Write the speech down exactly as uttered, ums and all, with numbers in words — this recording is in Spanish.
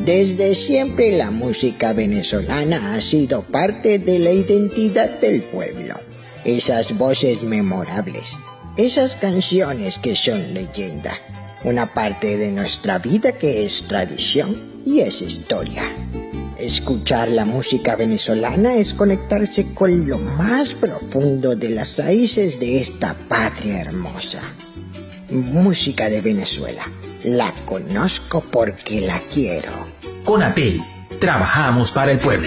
Desde siempre la música venezolana ha sido parte de la identidad del pueblo. Esas voces memorables, esas canciones que son leyenda, una parte de nuestra vida que es tradición y es historia. Escuchar la música venezolana es conectarse con lo más profundo de las raíces de esta patria hermosa. Música de Venezuela. La conozco porque la quiero. Conapel, trabajamos para el pueblo.